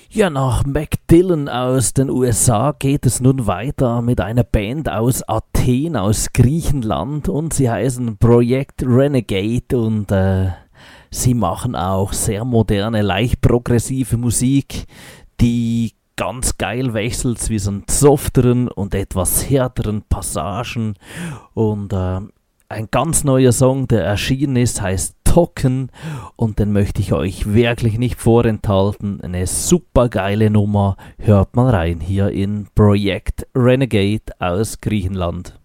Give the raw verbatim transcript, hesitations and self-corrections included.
Ja, nach Mac Dillon aus den U S A geht es nun weiter mit einer Band aus Athen, aus Griechenland, und sie heißen Project Renegade, und äh, sie machen auch sehr moderne, leicht progressive Musik, die ganz geil wechselt zwischen softeren und etwas härteren Passagen. Und äh, ein ganz neuer Song, der erschienen ist, heißt Token, und den möchte ich euch wirklich nicht vorenthalten. Eine super geile Nummer. Hört mal rein hier in Project Renegade aus Griechenland.